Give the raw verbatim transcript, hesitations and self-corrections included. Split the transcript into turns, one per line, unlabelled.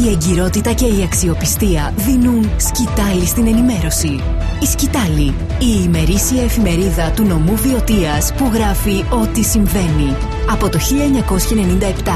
Η εγκυρότητα και η αξιοπιστία δίνουν σκητάλη στην ενημέρωση. Η Σκητάλη, η ημερήσια εφημερίδα του νομού Βιωτίας που γράφει ό,τι συμβαίνει. Από το χίλια εννιακόσια ενενήντα επτά